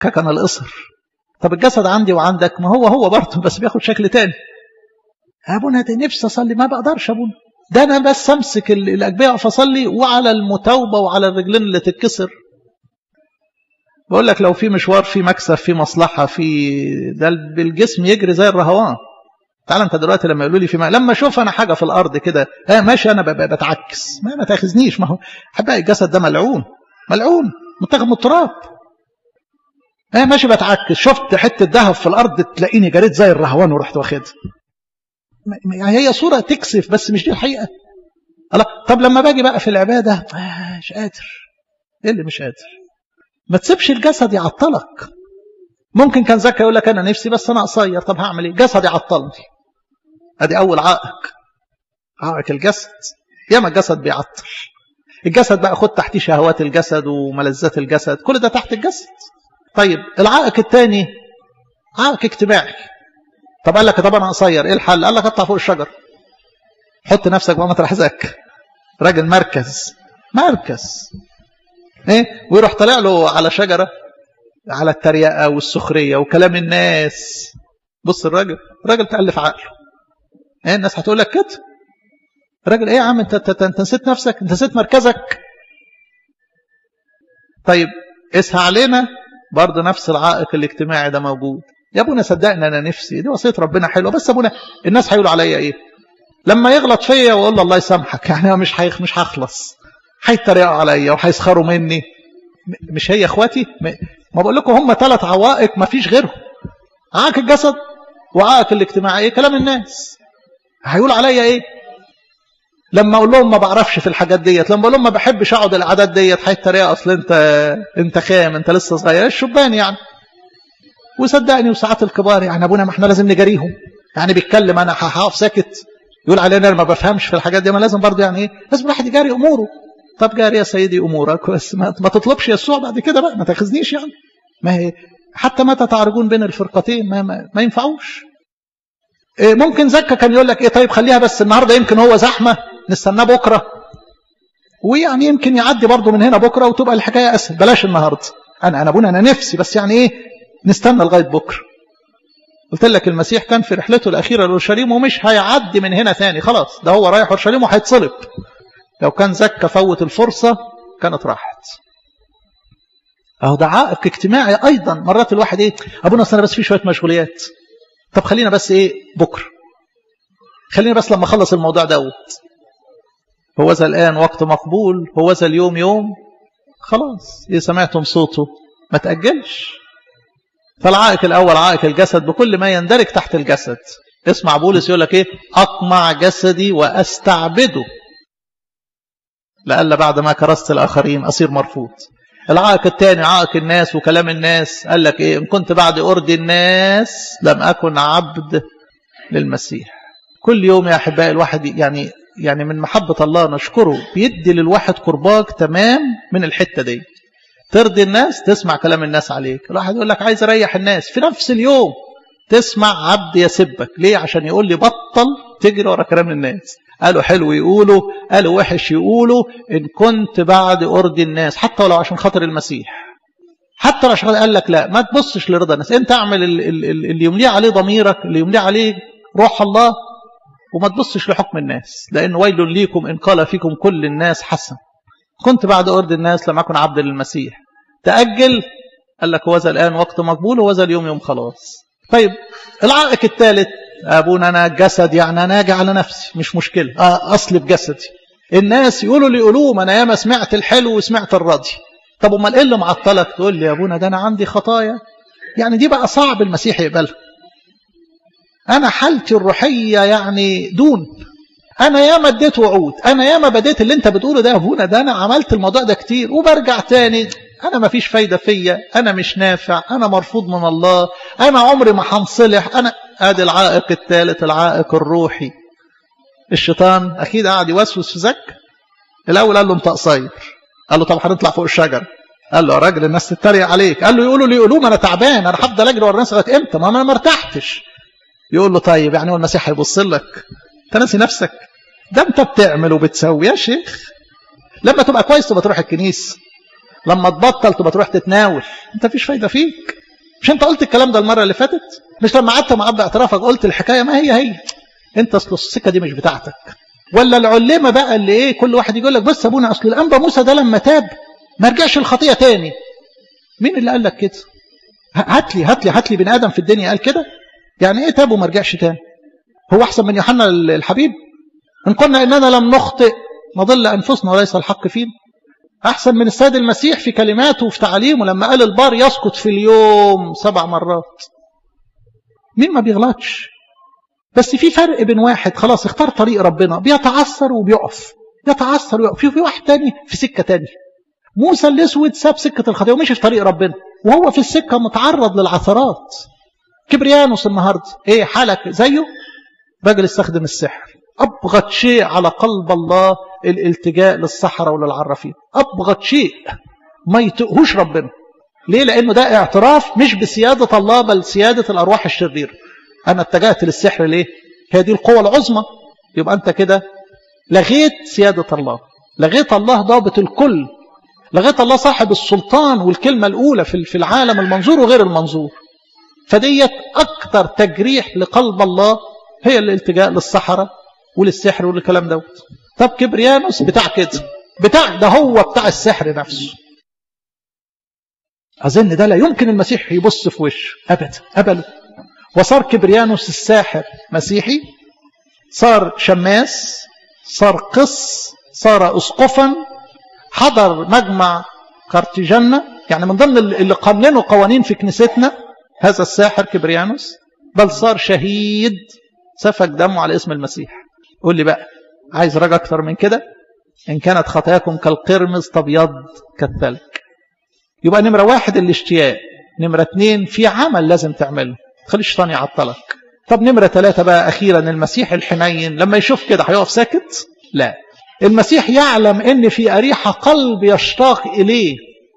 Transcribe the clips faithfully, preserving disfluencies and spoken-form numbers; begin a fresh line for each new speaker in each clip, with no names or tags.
ككن القصر. طب الجسد عندي وعندك ما هو هو برضه بس بياخد شكل تاني. ابونا ده نفسي اصلي ما بقدرش ابونا، ده انا بس امسك الاجبيه واقف اصلي وعلى المتوبه وعلى الرجلين اللي تتكسر. بقول لك لو في مشوار في مكسب في مصلحه في ده بالجسم يجري زي الرهوان. تعال انت دلوقتي لما يقولوا لي في ما... لما اشوف انا حاجه في الارض كده ها ماشي انا ببقى بتعكس ما ما تاخذنيش، ما هو حبايبي الجسد ده ملعون ملعون متاخد من التراب. ها ماشي بتعكس، شفت حته ذهب في الارض تلاقيني جريت زي الرهوان ورحت واخدها. يعني هي صوره تكسف بس مش دي الحقيقه. الله طب لما باجي بقى في العباده آه مش قادر. ايه اللي مش قادر؟ ما تسيبش الجسد يعطلك. ممكن كان زكا يقول لك انا نفسي بس انا قصير، طب هعمل ايه؟ جسدي عطلني. ادي اول عائق، عائق الجسد. ياما الجسد بيعطل. الجسد بقى خد تحتيه شهوات الجسد وملذات الجسد، كل ده تحت الجسد. طيب العائق الثاني عائق اجتماعي. طب قال لك طب انا قصير، ايه الحل؟ قال لك اطلع فوق الشجر، حط نفسك بقى مطرح زكا، راجل مركز مركز ايه، ويروح طالع له على شجره على التريقه والسخريه وكلام الناس. بص الراجل الراجل تألف عقله. ايه الناس هتقول لك كده؟ الراجل ايه يا عم انت انت انت نسيت نفسك، انت نسيت مركزك. طيب اسهى علينا برضه نفس العائق الاجتماعي ده موجود. يا ابونا صدقني انا نفسي، دي وصيه ربنا حلوه، بس ابونا الناس هيقولوا عليا ايه؟ لما يغلط فيا واقول له الله يسامحك، يعني مش هيخ مش هخلص، هيتريقوا عليا وهيسخروا مني. مش هي اخواتي؟ ما بقول لكم هم ثلاث عوائق ما فيش غيرهم. عائق الجسد وعائق الاجتماعي ايه؟ كلام الناس. هيقول عليا ايه؟ لما اقول لهم ما بعرفش في الحاجات ديت، لما اقول لهم ما بحبش اقعد العادات ديت، هيتريقوا اصل انت انت خام، انت لسه صغير، الشبان يعني. وصدقني وساعات الكبار يعني ابونا ما احنا لازم نجاريهم، يعني بيتكلم انا هقف ساكت يقول علينا انا ما بفهمش في الحاجات دي، ما لازم برضه يعني ايه؟ لازم الواحد يجاري اموره. طب جاري يا سيدي امورك بس ما, ما تطلبش يسوع بعد كده بقى، ما تاخذنيش يعني. ما هي حتى متى تعرجون بين الفرقتين؟ ما, ما, ما ينفعوش. إيه ممكن زكا كان يقول لك ايه طيب خليها بس النهارده يمكن هو زحمه نستناه بكره، ويعني يمكن يعدي برضه من هنا بكره وتبقى الحكايه اسهل، بلاش النهارده. انا انا ابونا انا نفسي بس يعني ايه نستنى لغايه بكره. قلت لك المسيح كان في رحلته الاخيره لاورشليم ومش هيعدي من هنا ثاني، خلاص ده هو رايح اورشليم وهيتصلب. لو كان زكا فوت الفرصه كانت راحت. اهو ده عائق اجتماعي ايضا. مرات الواحد ايه ابونا اصل انا بس في شويه مشغوليات، طب خلينا بس ايه بكره، خلينا بس لما اخلص الموضوع دوت. هو ذا الان وقت مقبول، هو ذا اليوم يوم، خلاص ايه سمعتم صوته ما تاجلش. فالعائق الاول عائق الجسد بكل ما يندرج تحت الجسد. اسمع بولس يقول لك ايه؟ اقمع جسدي واستعبده لألا بعد ما كرست الاخرين اصير مرفوض. العائق الثاني عائق الناس وكلام الناس. قال لك ايه؟ ان كنت بعد ارضي الناس لم اكن عبد للمسيح. كل يوم يا احبائي الواحد يعني يعني من محبه الله نشكره بيدي للواحد قرباك تمام من الحته دي. ترضي الناس تسمع كلام الناس عليك. الواحد يقول لك عايز اريح الناس، في نفس اليوم تسمع عبد يسبك. ليه؟ عشان يقول لي بطل تجري ورا كلام الناس. قالوا حلو يقولوا، قالوا وحش يقولوا، ان كنت بعد ارضي الناس حتى ولو عشان خاطر المسيح، حتى لو عشان قال لك لا ما تبصش لرضا الناس، انت اعمل اللي يملي عليه ضميرك، اللي يملي عليه روح الله، وما تبصش لحكم الناس. لان ويل ليكم ان قال فيكم كل الناس حسن. كنت بعد أرض الناس لم أكن عبد للمسيح. تأجل، قال لك وذا الآن وقت مقبول وذا اليوم يوم خلاص. طيب العائق الثالث أبونا أنا جسد، يعني أنا أجي على نفسي مش مشكلة، أصلي بجسدي. الناس يقولوا لي يقولوا ما أنا ياما سمعت الحلو وسمعت الراضي. طب أمال إيه اللي معطلك؟ تقول لي يا أبونا ده أنا عندي خطايا، يعني دي بقى صعب المسيح يقبلها. أنا حالتي الروحية يعني دون، أنا ياما اديت وعود، أنا ياما بديت اللي أنت بتقوله ده يا أبونا، ده أنا عملت الموضوع ده كتير وبرجع تاني، أنا ما فيش فايدة فيا، أنا مش نافع، أنا مرفوض من الله، أنا عمري ما هنصلح. أنا ادي العائق الثالث، العائق الروحي. الشيطان أكيد قاعد يوسوس في زك. الأول قال له أنت قصير، قال له طب هنطلع فوق الشجر، قال له يا راجل الناس تتريق عليك، قال له يقولوا لي يقولوا ما أنا تعبان، أنا هفضل أجري ورا الناس لغاية إمتى؟ ما أنا ما ارتحتش. يقول له طيب يعني هو المسيح هيبص لك؟ أنت ناسي نفسك؟ ده أنت بتعمل وبتسوي يا شيخ. لما تبقى كويس تبقى تروح الكنيسة، لما تبطل تبقى تروح تتناول. انت فيش فايده فيك. مش انت قلت الكلام ده المره اللي فاتت؟ مش لما قعدت مع اب اعترافك قلت الحكايه ما هي هي؟ انت اصل السكه دي مش بتاعتك. ولا العلمه بقى اللي ايه كل واحد يقول لك بس ابونا اصل الانبا موسى ده لما تاب ما رجعش الخطيه تاني. مين اللي قال لك كده؟ هات لي هات لي هات لي بني ادم في الدنيا قال كده؟ يعني ايه تاب وما رجعش تاني؟ هو احسن من يوحنا الحبيب؟ ان قلنا اننا لم نخطئ نضل انفسنا وليس الحق فينا. احسن من السيد المسيح في كلماته وفي تعاليمه لما قال البار يسقط في اليوم سبع مرات. مين ما بيغلطش؟ بس في فرق بين واحد خلاص اختار طريق ربنا بيتعثر وبيقف، يتعثر ويقف. في واحد تاني في سكه تاني. موسى الاسود ساب سكه الخطيه ومشي في طريق ربنا وهو في السكه متعرض للعثرات. كبريانوس النهارده ايه حالك زيه؟ راجل استخدم السحر. ابغض شيء على قلب الله الالتجاء للصحراء وللعرافين. ابغض شيء ما يطيقهوش ربنا. ليه؟ لانه ده اعتراف مش بسياده الله بل سياده الارواح الشريره. انا اتجهت للسحر ليه؟ هي دي القوه العظمى. يبقى انت كده لغيت سياده الله، لغيت الله ضابط الكل، لغيت الله صاحب السلطان والكلمه الاولى في العالم المنظور وغير المنظور. فديت اكتر تجريح لقلب الله هي الالتجاء للصحراء وللسحر والكلام دوت. طب كبريانوس بتاع كده، بتاع ده هو بتاع السحر نفسه. اظن ده لا يمكن المسيح يبص في وشه ابدا ابدا. وصار كبريانوس الساحر مسيحي، صار شماس، صار قس، صار اسقفا، حضر مجمع كارتيجنة، يعني من ضمن اللي قاننوا قوانين في كنيستنا هذا الساحر كبريانوس، بل صار شهيد سفك دمه على اسم المسيح. قول لي بقى عايز رجع اكتر من كده؟ ان كانت خطاياكم كالقرمز تبيض كالثلج. يبقى نمرة واحد الاشتياق، نمرة اتنين في عمل لازم تعمله تخلي الشيطان يعطلك. طب نمرة ثلاثة بقى أخيرا المسيح الحنين لما يشوف كده هيقف ساكت؟ لا، المسيح يعلم ان في أريحة قلب يشتاق إليه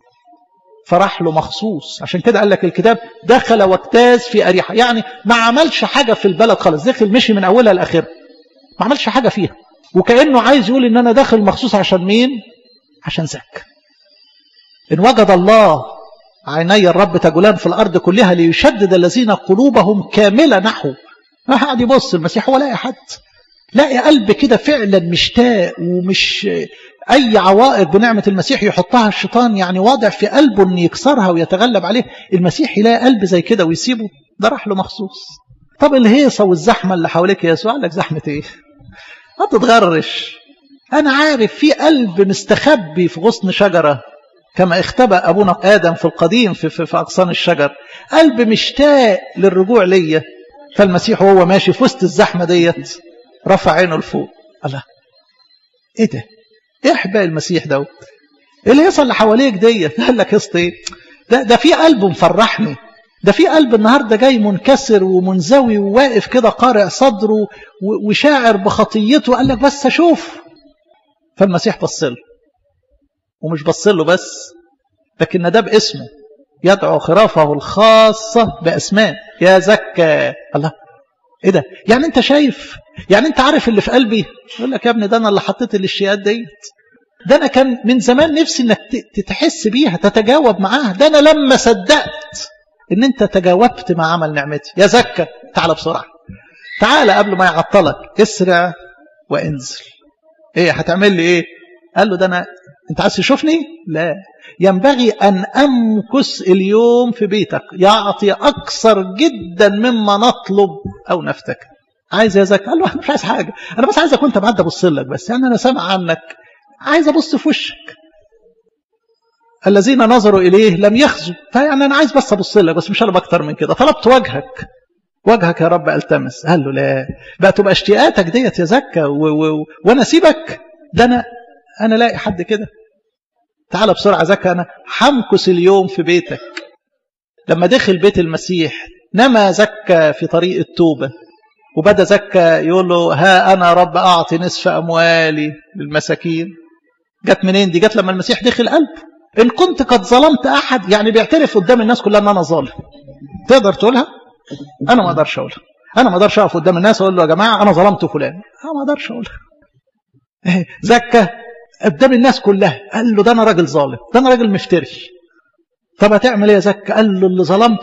فرح له مخصوص. عشان كده قال لك الكتاب دخل واجتاز في أريحة، يعني ما عملش حاجة في البلد خالص، دخل مشي من أولها لآخرها ما عملش حاجة فيها، وكأنه عايز يقول ان انا داخل مخصوص عشان مين؟ عشان زك. ان وجد الله عيني الرب تجولان في الارض كلها ليشدد الذين قلوبهم كاملة نحو. ما قاعد يبص المسيح هو لاقي حد، لاقي قلب كده فعلا مشتاق، ومش اي عوائق بنعمة المسيح يحطها الشيطان يعني واضع في قلبه ان يكسرها ويتغلب عليه. المسيح يلاقي قلب زي كده ويسيبه؟ ده راح له مخصوص. طب الهيصة والزحمة اللي حواليك يا يسوع، قال لك زحمة ايه؟ ما تتغرش. أنا عارف في قلب مستخبي في غصن شجرة كما اختبأ أبونا آدم في القديم في, في, في أغصان الشجر، قلب مشتاق للرجوع ليا. فالمسيح وهو ماشي في وسط الزحمة ديت رفع عينه لفوق. الله، إيه ده؟ إيه حباء المسيح ده؟ إيه اللي يصل اللي حواليك ديت؟ قال لك يسطي إيه؟ ده, ده في قلب مفرحني، ده في قلب النهاردة جاي منكسر ومنزوي وواقف كده قارع صدره وشاعر بخطيته. قال لك بس أشوف. فالمسيح بصله، ومش بصله بس، لكن ده باسمه، يدعو خرافه الخاصة بأسماء. يا زكا. الله، ايه ده؟ يعني انت شايف، يعني انت عارف اللي في قلبي؟ يقول لك يا ابني ده انا اللي حطيت الاشياء ديت، ده انا كان من زمان نفسي انك تحس بيها تتجاوب معاها. ده انا لما صدقت ان انت تجاوبت مع عمل نعمتي. يا زكا تعال بسرعة، تعال قبل ما يعطلك، اسرع وانزل. ايه هتعمل لي ايه؟ قال له ده انا، انت عايز تشوفني؟ لا، ينبغي ان امكث اليوم في بيتك، يعطي اكثر جدا مما نطلب او نفتكر. عايز يا زكا؟ قال له انا مش عايز حاجة، انا بس عايزك وانت معدي ابص لك بس، يعني انا سامع عنك عايز ابص في وشك. الذين نظروا إليه لم يخزوا، فيعني أنا عايز بس أبص لك بس، مش أنا أكتر من كده. طلبت وجهك، وجهك يا رب ألتمس. قال له لا، بقى تبقى اشتياقاتك ديت يا زكا و... و... وأنا أسيبك؟ ده أنا أنا لاقي حد كده. تعال بسرعة زكا، أنا حمكس اليوم في بيتك. لما دخل بيت المسيح نما زكا في طريق التوبة، وبدأ زكا يقول له ها أنا رب أعطي نصف أموالي للمساكين. جت منين دي؟ جت لما المسيح دخل قلبه. إن كنت قد ظلمت أحد، يعني بيعترف قدام الناس كلها أن أنا ظالم. تقدر تقولها؟ أنا ما أقدرش أقولها. أنا ما أقدرش أقف قدام الناس أقول له يا جماعة أنا ظلمت فلان. أنا ما أقدرش أقولها. زكا قدام الناس كلها. قال له ده أنا راجل ظالم، ده أنا راجل مفتري. طب هتعمل ايه يا زكا؟ قال له اللي ظلمت